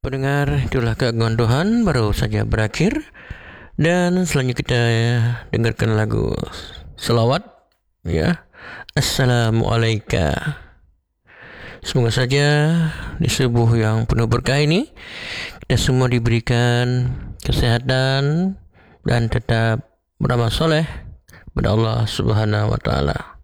pendengar, itulah keagungan Tuhan baru saja berakhir. Dan selanjutnya kita dengarkan lagu selawat, ya. Assalamualaikum. Semoga saja di subuh yang penuh berkah ini kita semua diberikan kesehatan dan tetap beramal soleh kepada Allah Subhanahu wa taala.